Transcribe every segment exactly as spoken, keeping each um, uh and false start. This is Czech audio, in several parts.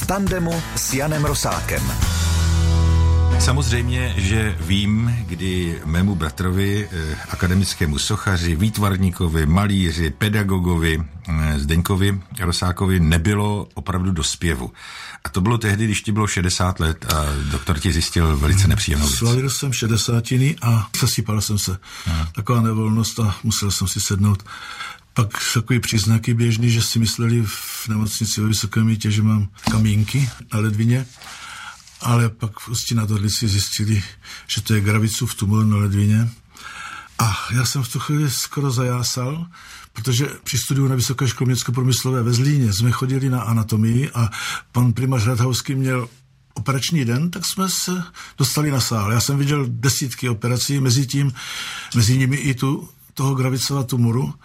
v tandemu s Janem Rosákem. Samozřejmě, že vím, kdy mému bratrovi, akademickému sochaři, výtvarníkovi, malíři, pedagogovi, Zdeňkovi Rosákovi nebylo opravdu do zpěvu. A to bylo tehdy, když ti bylo šedesát let a doktor ti zjistil velice nepříjemnou věc. Slavil jsem šedesátiny a zasypal jsem se. Aha. Taková nevolnost a musel jsem si sednout. Pak takový příznaky běžný, že si mysleli v nemocnici ve Vysokém Mýtě, že mám kamínky na ledvině. Ale pak v Ústí nad Orlicí zjistili, že to je Gravicův tumor na ledvině. A já jsem v tu chvíli skoro zajásal, protože při studiu na Vysoké škole umělecko-průmyslové ve Zlíně jsme chodili na anatomii a pan primář Radhauský měl operační den, tak jsme se dostali na sál. Já jsem viděl desítky operací, mezi tím, mezi nimi i tu, toho Gravicova tumoru.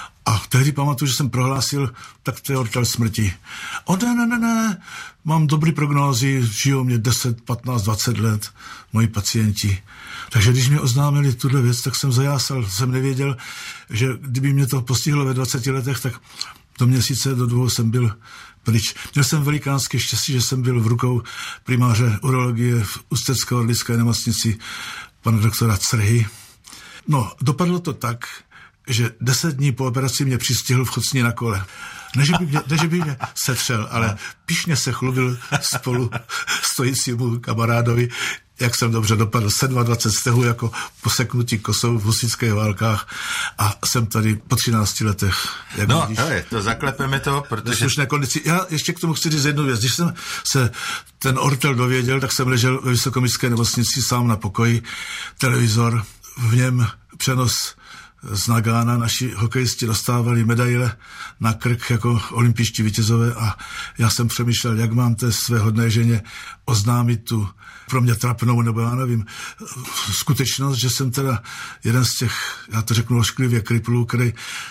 A tehdy pamatuju, že jsem prohlásil, tak to je ortel smrti. O ne, ne, ne, ne, mám dobrý prognózy, žijou mě deset, patnáct, dvacet let, moji pacienti. Takže když mi oznámili tuhle věc, tak jsem zajásal, jsem nevěděl, že kdyby mě to postihlo ve dvaceti letech, tak do měsíce, do dvou jsem byl pryč. Měl jsem velikánské štěstí, že jsem byl v rukou primáře urologie v Ústecké orlické nemocnici pana doktora Crhy. No, dopadlo to tak, že deset dní po operaci mě přistihl v Chocni na kole. Ne, že by mě, ne, že by mě setřel, ale pyšně se chlubil spolu stojícímu kamarádovi, jak jsem dobře dopadl, dvacet sedm stehů jako poseknutí kosou v husitských válkách a jsem tady po třinácti letech. Jak no, vidíš, hele, to zaklepeme to, protože... Slušné kondici. Já ještě k tomu chci říct jednu věc. Když jsem se ten ortel dověděl, tak jsem ležel ve Vysokoměstské nemocnici sám na pokoji, televizor, v něm přenos z Nagána, naši hokejisti dostávali medaile na krk jako olympičtí vítězové a já jsem přemýšlel, jak mám té své hodné ženě oznámit tu pro mě trapnou, nebo já nevím, skutečnost, že jsem teda jeden z těch, já to řeknu ošklivě, kriplů, který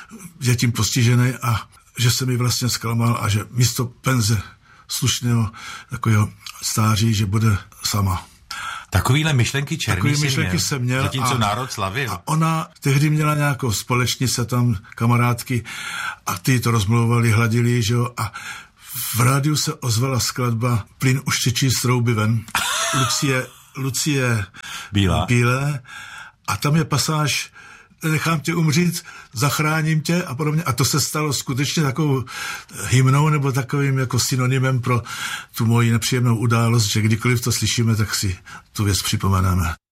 je tím postižený a že se mi vlastně zklamal a že místo penze slušného takového stáří, že bude sama. Takovýhle myšlenky černý Takový si myšlenky měl, jsem měl. Zatímco a, národ slavil. A ona tehdy měla nějakou společnice tam, kamarádky, a ty to rozmlouvali, hladili, že jo, a v rádiu se ozvala skladba Plyn už tečí z trouby ven. Lucie, Lucie Bílá. Bílé. A tam je pasáž nechám tě umřít, zachráním tě a podobně. A to se stalo skutečně takovou hymnou nebo takovým jako synonymem pro tu moji nepříjemnou událost, že kdykoliv to slyšíme, tak si tu věc připomeneme.